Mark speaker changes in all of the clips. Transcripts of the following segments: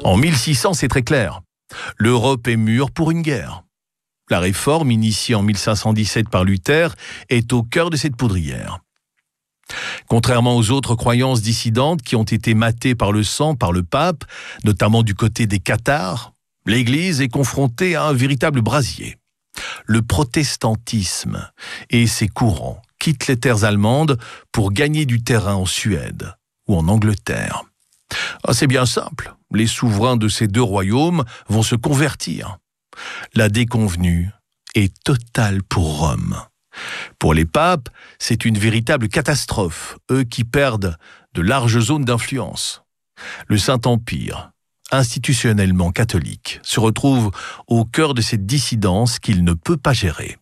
Speaker 1: En 1600, c'est très clair. L'Europe est mûre pour une guerre. La réforme, initiée en 1517 par Luther, est au cœur de cette poudrière. Contrairement aux autres croyances dissidentes qui ont été matées par le sang, par le pape, notamment du côté des cathares, l'Église est confrontée à un véritable brasier. Le protestantisme et ses courants quittent les terres allemandes pour gagner du terrain en Suède ou en Angleterre. C'est bien simple, les souverains de ces deux royaumes vont se convertir. La déconvenue est totale pour Rome. Pour les papes, c'est une véritable catastrophe, eux qui perdent de larges zones d'influence. Le Saint-Empire, institutionnellement catholique, se retrouve au cœur de cette dissidence qu'il ne peut pas gérer.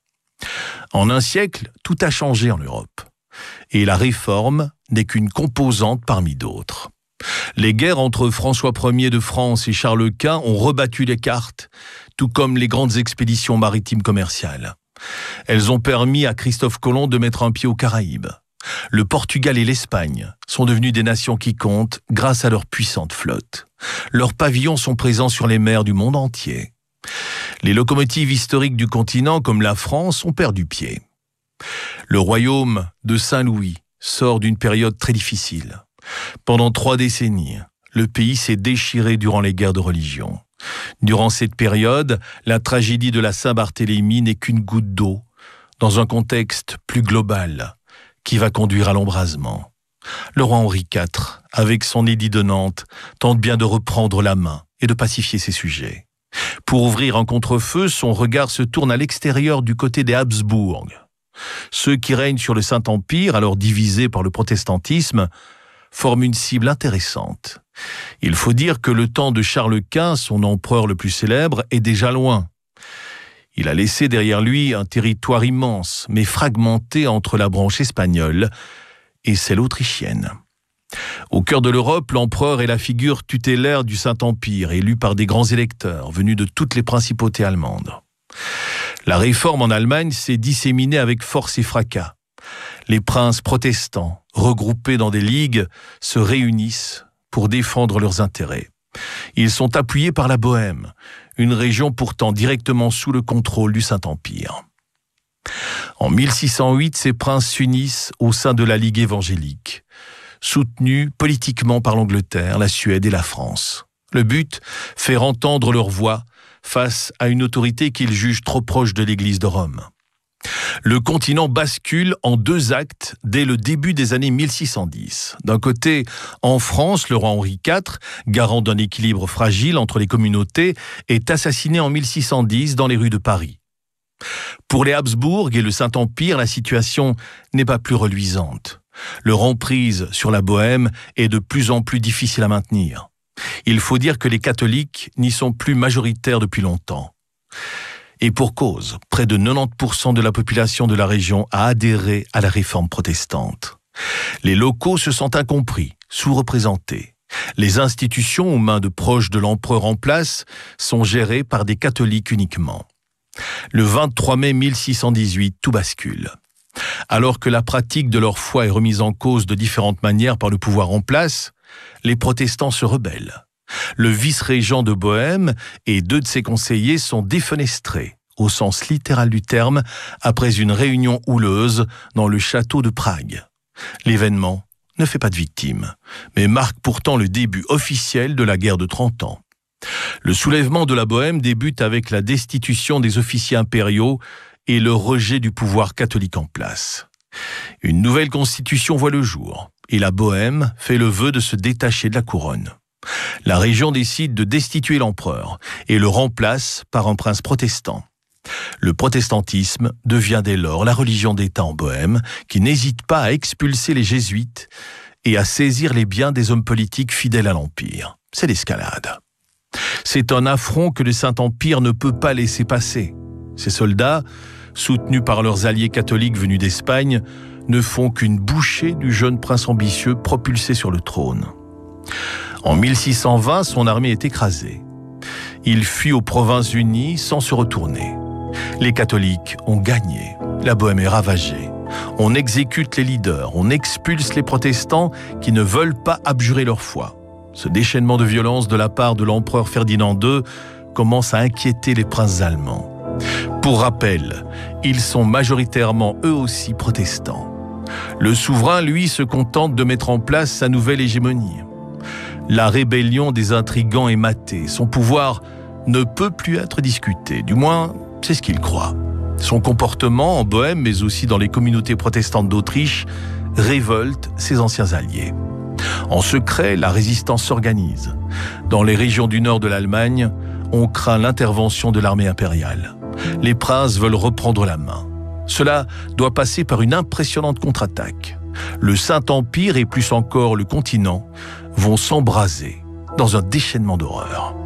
Speaker 1: En un siècle, tout a changé en Europe. Et la réforme n'est qu'une composante parmi d'autres. Les guerres entre François Ier de France et Charles Quint ont rebattu les cartes, tout comme les grandes expéditions maritimes commerciales. Elles ont permis à Christophe Colomb de mettre un pied aux Caraïbes. Le Portugal et l'Espagne sont devenus des nations qui comptent grâce à leur puissante flotte. Leurs pavillons sont présents sur les mers du monde entier. Les locomotives historiques du continent, comme la France, ont perdu pied. Le royaume de Saint-Louis sort d'une période très difficile. Pendant 3 décennies, le pays s'est déchiré durant les guerres de religion. Durant cette période, la tragédie de la Saint-Barthélemy n'est qu'une goutte d'eau dans un contexte plus global qui va conduire à l'embrasement. Le roi Henri IV, avec son édit de Nantes, tente bien de reprendre la main et de pacifier ses sujets. Pour ouvrir un contre-feu, son regard se tourne à l'extérieur du côté des Habsbourg. Ceux qui règnent sur le Saint-Empire, alors divisé par le protestantisme, forment une cible intéressante. Il faut dire que le temps de Charles Quint, son empereur le plus célèbre, est déjà loin. Il a laissé derrière lui un territoire immense, mais fragmenté entre la branche espagnole et celle autrichienne. Au cœur de l'Europe, l'empereur est la figure tutélaire du Saint-Empire, élu par des grands électeurs venus de toutes les principautés allemandes. La réforme en Allemagne s'est disséminée avec force et fracas. Les princes protestants, regroupés dans des ligues, se réunissent pour défendre leurs intérêts. Ils sont appuyés par la Bohême, une région pourtant directement sous le contrôle du Saint-Empire. En 1608, ces princes s'unissent au sein de la Ligue évangélique, soutenus politiquement par l'Angleterre, la Suède et la France. Le but, faire entendre leur voix face à une autorité qu'ils jugent trop proche de l'Église de Rome. Le continent bascule en 2 actes dès le début des années 1610. D'un côté, en France, le roi Henri IV, garant d'un équilibre fragile entre les communautés, est assassiné en 1610 dans les rues de Paris. Pour les Habsbourg et le Saint-Empire, la situation n'est pas plus reluisante. Leur emprise sur la Bohême est de plus en plus difficile à maintenir. Il faut dire que les catholiques n'y sont plus majoritaires depuis longtemps. Et pour cause, près de 90% de la population de la région a adhéré à la réforme protestante. Les locaux se sentent incompris, sous-représentés. Les institutions aux mains de proches de l'empereur en place sont gérées par des catholiques uniquement. Le 23 mai 1618, tout bascule. Alors que la pratique de leur foi est remise en cause de différentes manières par le pouvoir en place, les protestants se rebellent. Le vice-régent de Bohême et 2 de ses conseillers sont défenestrés, au sens littéral du terme, après une réunion houleuse dans le château de Prague. L'événement ne fait pas de victimes, mais marque pourtant le début officiel de la guerre de 30 ans. Le soulèvement de la Bohême débute avec la destitution des officiers impériaux et le rejet du pouvoir catholique en place. Une nouvelle constitution voit le jour, et la Bohême fait le vœu de se détacher de la couronne. La région décide de destituer l'empereur et le remplace par un prince protestant. Le protestantisme devient dès lors la religion d'État en Bohême, qui n'hésite pas à expulser les jésuites et à saisir les biens des hommes politiques fidèles à l'Empire. C'est l'escalade. C'est un affront que le Saint-Empire ne peut pas laisser passer. Ces soldats, soutenus par leurs alliés catholiques venus d'Espagne, ne font qu'une bouchée du jeune prince ambitieux propulsé sur le trône. En 1620, son armée est écrasée. Il fuit aux Provinces-Unies sans se retourner. Les catholiques ont gagné. La Bohême est ravagée. On exécute les leaders, on expulse les protestants qui ne veulent pas abjurer leur foi. Ce déchaînement de violence de la part de l'empereur Ferdinand II commence à inquiéter les princes allemands. Pour rappel, ils sont majoritairement eux aussi protestants. Le souverain, lui, se contente de mettre en place sa nouvelle hégémonie. La rébellion des intrigants est matée. Son pouvoir ne peut plus être discuté. Du moins, c'est ce qu'il croit. Son comportement en Bohême, mais aussi dans les communautés protestantes d'Autriche, révolte ses anciens alliés. En secret, la résistance s'organise. Dans les régions du nord de l'Allemagne, on craint l'intervention de l'armée impériale. Les princes veulent reprendre la main. Cela doit passer par une impressionnante contre-attaque. Le Saint-Empire et plus encore le continent vont s'embraser dans un déchaînement d'horreur.